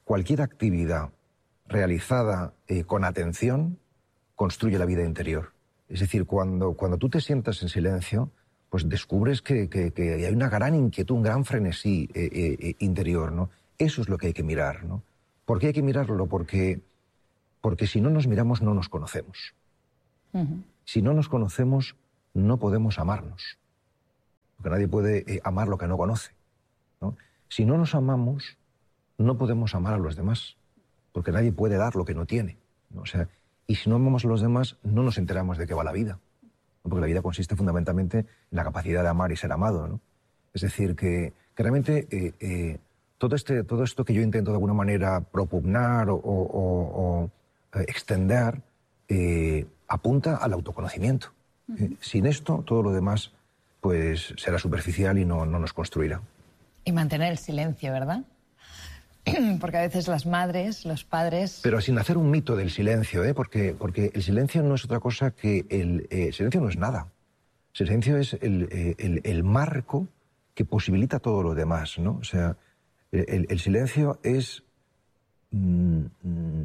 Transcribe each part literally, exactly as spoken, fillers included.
cualquier actividad realizada eh, con atención construye la vida interior. Es decir, cuando, cuando tú te sientas en silencio, pues descubres que, que, que hay una gran inquietud, un gran frenesí eh, eh, interior, ¿no? Eso es lo que hay que mirar, ¿no? ¿Por qué hay que mirarlo? Porque, porque si no nos miramos no nos conocemos. Uh-huh. Si no nos conocemos no podemos amarnos. Porque nadie puede eh, amar lo que no conoce, ¿no? Si no nos amamos, no podemos amar a los demás, porque nadie puede dar lo que no tiene, ¿no? O sea, y si no amamos a los demás, no nos enteramos de qué va la vida, ¿no? Porque la vida consiste fundamentalmente en la capacidad de amar y ser amado, ¿no? Es decir, que, que realmente eh, eh, todo, este, todo esto que yo intento de alguna manera propugnar o, o, o, o eh, extender eh, apunta al autoconocimiento. Uh-huh. eh, sin esto, todo lo demás pues será superficial y no, no nos construirá. Y mantener el silencio, ¿verdad? Porque a veces las madres, los padres... Pero sin hacer un mito del silencio, ¿eh? Porque, porque el silencio no es otra cosa que... El, eh, el silencio no es nada. El silencio es el, el, el marco que posibilita todo lo demás, ¿no? O sea, el, el silencio es mm, mm,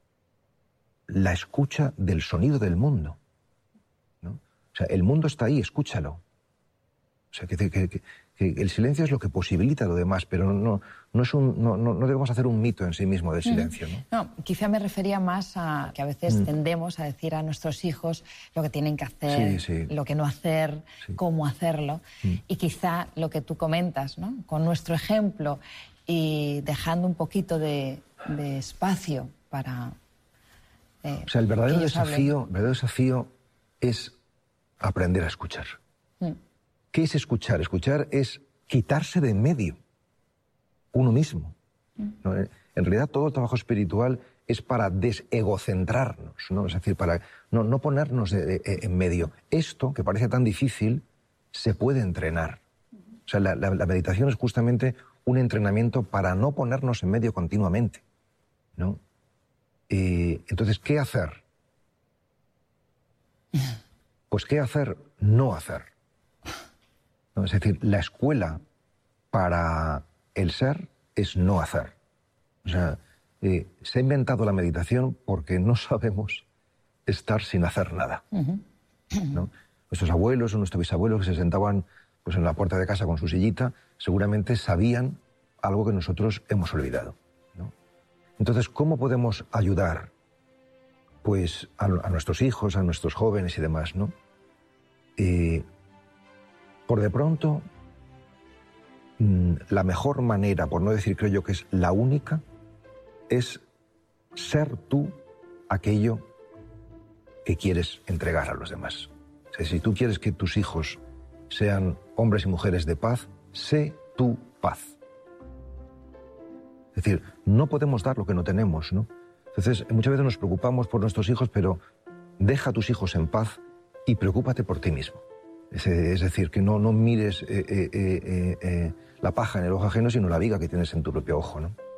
la escucha del sonido del mundo, ¿no? O sea, el mundo está ahí, escúchalo. O sea, que, que, que, que el silencio es lo que posibilita lo demás, pero no, no, es un, no, no, no debemos hacer un mito en sí mismo del silencio, ¿no? No, quizá me refería más a que a veces mm. tendemos a decir a nuestros hijos lo que tienen que hacer, sí, sí. lo que no hacer, sí. cómo hacerlo. Mm. Y quizá lo que tú comentas, ¿no? Con nuestro ejemplo y dejando un poquito de, de espacio para... Eh, o sea, el verdadero desafío, el verdadero desafío es aprender a escuchar. Mm. ¿Qué es escuchar? Escuchar es quitarse de en medio uno mismo, ¿no? En realidad todo el trabajo espiritual es para desegocentrarnos, ¿no? Es decir, para no, no ponernos de, de, en medio. Esto, que parece tan difícil, se puede entrenar. O sea, la, la, la meditación es justamente un entrenamiento para no ponernos en medio continuamente, ¿no? Eh, entonces, ¿qué hacer? Pues ¿qué hacer? No hacer. ¿No? Es decir, la escuela para el ser es no hacer. O sea, eh, se ha inventado la meditación porque no sabemos estar sin hacer nada, ¿no? Nuestros abuelos o nuestros bisabuelos que se sentaban pues, en la puerta de casa con su sillita, seguramente sabían algo que nosotros hemos olvidado, ¿no? Entonces, ¿cómo podemos ayudar pues, a, a nuestros hijos, a nuestros jóvenes y demás, ¿no? Eh, por de pronto, mmm, la mejor manera, por no decir creo yo que es la única, es ser tú aquello que quieres entregar a los demás. O sea, si tú quieres que tus hijos sean hombres y mujeres de paz, sé tú paz. Es decir, no podemos dar lo que no tenemos, ¿no? Entonces, muchas veces nos preocupamos por nuestros hijos, pero deja a tus hijos en paz y preocúpate por ti mismo. Es, es decir, que no, no mires eh, eh, eh, eh, la paja en el ojo ajeno, sino la viga que tienes en tu propio ojo, ¿no?